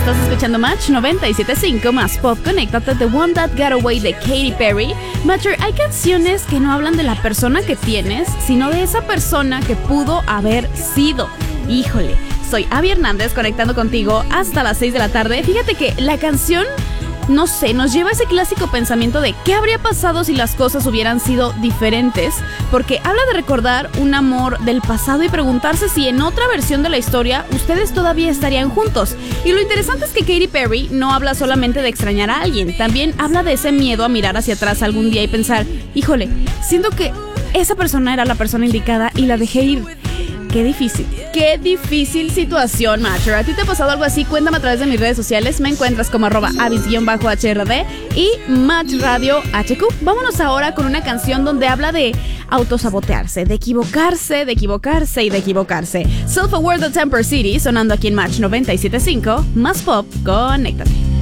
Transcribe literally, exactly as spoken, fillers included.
Estás escuchando Match noventa y siete punto cinco más pop. Conéctate, The One That Got Away de Katy Perry. Matcher, hay canciones que no hablan de la persona que tienes, sino de esa persona que pudo haber sido. Híjole, soy Abby Hernández conectando contigo hasta las seis de la tarde. Fíjate que la canción, no sé, nos lleva a ese clásico pensamiento de qué habría pasado si las cosas hubieran sido diferentes, porque habla de recordar un amor del pasado y preguntarse si en otra versión de la historia ustedes todavía estarían juntos. Y lo interesante es que Katy Perry no habla solamente de extrañar a alguien, también habla de ese miedo a mirar hacia atrás algún día y pensar, híjole, siento que esa persona era la persona indicada y la dejé ir. Qué difícil, qué difícil situación, Matcher. ¿A ti te ha pasado algo así? Cuéntame a través de mis redes sociales. Me encuentras como arroba avis-H R D y Match Radio H Q. Vámonos ahora con una canción donde habla de autosabotearse, de equivocarse, de equivocarse y de equivocarse. Self-Aware de Temper City, sonando aquí en Match noventa y siete punto cinco. Más pop, conéctate.